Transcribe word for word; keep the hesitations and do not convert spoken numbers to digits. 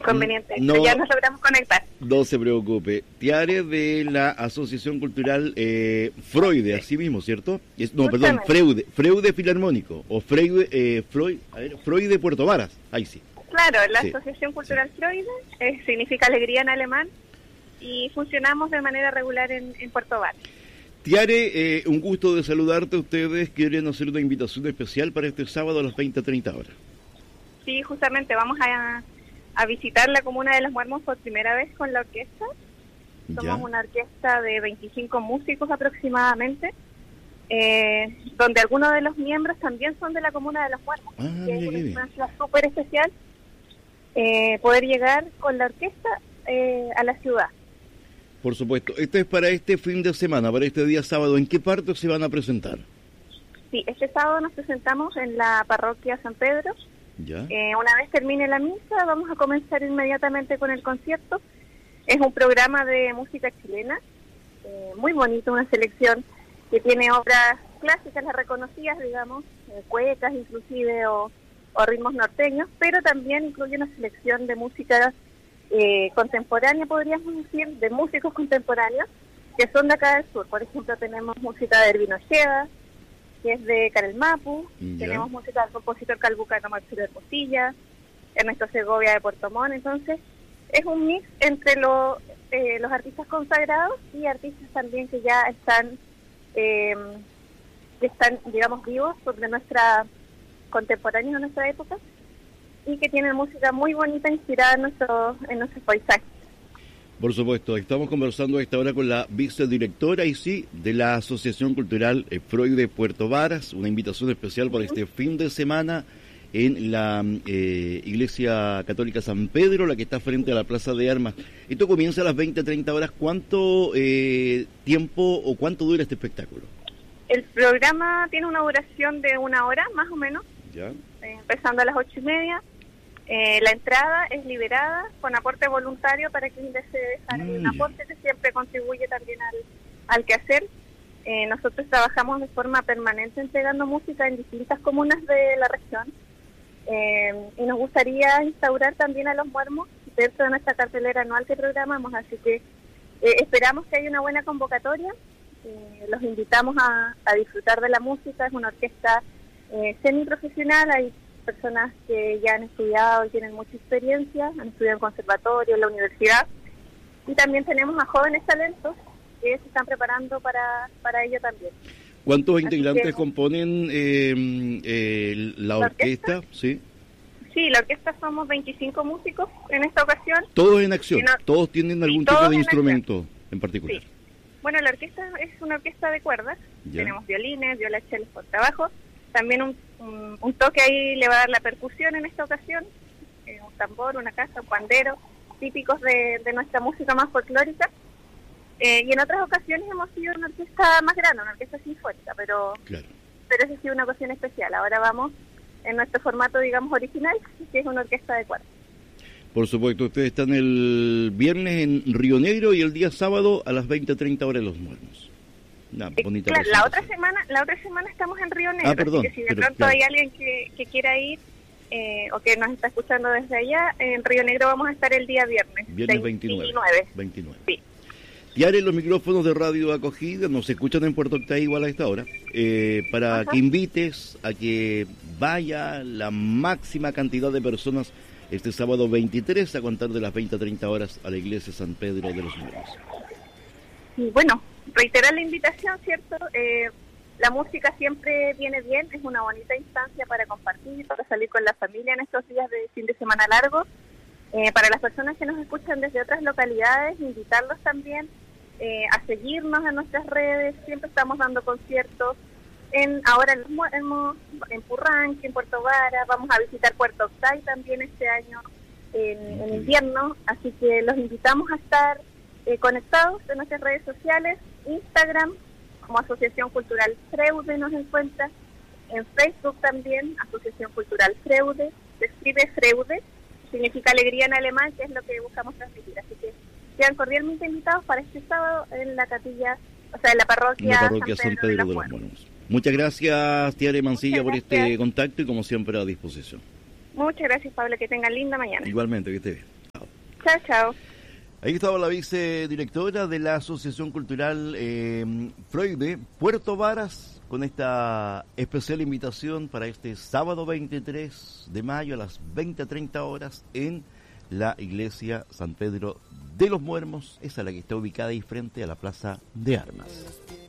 inconveniente. No, ya nos logramos conectar. No se preocupe. Tiare de la Asociación Cultural eh, Freude, así mismo, ¿cierto? Es, no, perdón, Freude, Freude Filarmónico, o Freude, eh, Freud, a ver, Freude Puerto Varas, ahí sí. Claro, la sí. Asociación Cultural sí. Freude eh, significa alegría en alemán y funcionamos de manera regular en, en Puerto Varas. Tiare, eh, un gusto de saludarte. Ustedes quieren hacer una invitación especial para este sábado a las veinte a treinta horas. Sí, justamente vamos a, a visitar la comuna de Los Muermos por primera vez con la orquesta. Somos ya. una orquesta de veinticinco músicos aproximadamente, eh, donde algunos de los miembros también son de la comuna de Los Muermos. Ah, que bien, es una bien. experiencia súper especial eh, poder llegar con la orquesta eh, a la ciudad. Por supuesto. Este es para este fin de semana, para este día sábado. ¿En qué parte se van a presentar? Sí, este sábado nos presentamos en la parroquia San Pedro. Ya. Eh, una vez termine la misa, vamos a comenzar inmediatamente con el concierto. Es un programa de música chilena, eh, muy bonito, una selección que tiene obras clásicas, las reconocidas, digamos, eh, cuecas inclusive, o, o ritmos norteños, pero también incluye una selección de música Eh, contemporánea, podríamos decir, de músicos contemporáneos que son de acá del sur. Por ejemplo, tenemos música de Ervin Ojeda, que es de Karel Mapu, yeah. tenemos música del compositor calbucano Marcelo Hermosilla, Ernesto Segovia de Puerto Montt. Entonces, es un mix entre lo, eh, los artistas consagrados y artistas también que ya están, eh, que están, digamos, vivos sobre nuestra contemporánea de nuestra época, y que tienen música muy bonita inspirada en, nuestro, en nuestros paisajes. Por supuesto, estamos conversando a esta hora con la vicedirectora, y sí, de la Asociación Cultural Freud de Puerto Varas, una invitación especial para este fin de semana en la eh, Iglesia Católica San Pedro, la que está frente a la Plaza de Armas. Esto comienza a las veinte a treinta horas. ¿Cuánto eh, tiempo o cuánto dura este espectáculo? El programa tiene una duración de una hora, más o menos, ya. eh, empezando a las ocho y media. Eh, la entrada es liberada con aporte voluntario para quien desee dejar mm, un aporte que siempre contribuye también al, al quehacer. Eh, nosotros trabajamos de forma permanente entregando música en distintas comunas de la región, eh, y nos gustaría instaurar también a Los Muermos dentro de nuestra cartelera anual que programamos, así que eh, esperamos que haya una buena convocatoria. Eh, los invitamos a, a disfrutar de la música. Es una orquesta eh, semiprofesional, hay personas que ya han estudiado y tienen mucha experiencia, han estudiado en conservatorio, en la universidad, y también tenemos a jóvenes talentos que se están preparando para, para ello también. ¿Cuántos Así integrantes que, componen eh, eh, la, la orquesta? orquesta? Sí. Sí, la orquesta somos veinticinco músicos en esta ocasión. ¿Todos en acción? No, ¿Todos tienen algún tipo de instrumento acción. en particular? Sí. Bueno, la orquesta es una orquesta de cuerdas. Ya. Tenemos violines, violonchelos, contrabajo. También un, un, un toque ahí le va a dar la percusión en esta ocasión, eh, un tambor, una caja, un pandero, típicos de, de nuestra música más folclórica. Eh, y en otras ocasiones hemos sido una orquesta más grande, una orquesta sinfónica, pero claro. pero esa ha sido una ocasión especial. Ahora vamos en nuestro formato, digamos, original, que es una orquesta de cuerdas. Por supuesto, ustedes están el viernes en Río Negro y el día sábado a las veinte a treinta horas en Los Muermos. Una bonita claro, la otra semana la otra semana estamos en Río Negro, ah, perdón, así que si de pero, pronto claro. hay alguien que, que quiera ir eh, o que nos está escuchando desde allá, en Río Negro vamos a estar el día viernes, viernes veintinueve. veintinueve. Sí. Tiare, los micrófonos de Radio Acogida nos escuchan en Puerto Octay igual a esta hora, eh, para Ajá. que invites a que vaya la máxima cantidad de personas este sábado veintitrés a contar de las veinte a treinta horas a la Iglesia San Pedro de los Muermos. Y bueno, reiterar la invitación, ¿cierto? Eh, la música siempre viene bien, es una bonita instancia para compartir, para salir con la familia en estos días de fin de semana largo. Eh, para las personas que nos escuchan desde otras localidades, invitarlos también eh, a seguirnos en nuestras redes. Siempre estamos dando conciertos en ahora en, en, en Purranque, en Puerto Varas. Vamos a visitar Puerto Octay también este año en, en invierno, así que los invitamos a estar eh, conectados en nuestras redes sociales. Instagram como Asociación Cultural Freude nos encuentra, en Facebook también Asociación Cultural Freude, se escribe Freude, significa alegría en alemán, que es lo que buscamos transmitir, así que quedan cordialmente invitados para este sábado en la capilla, o sea en la parroquia, en la parroquia San Pedro, San Pedro de, los de los Muermos. Muchas gracias, Tiare Mancilla, por este contacto y como siempre a disposición. Muchas gracias, Pablo, que tengan linda mañana. Igualmente, que esté bien. Chao, chao. Ahí estaba la vicedirectora de la Asociación Cultural eh, Freude Puerto Varas, con esta especial invitación para este sábado veintitrés de mayo a las veinte treinta horas en la iglesia San Pedro de los Muermos, esa es la que está ubicada ahí frente a la Plaza de Armas.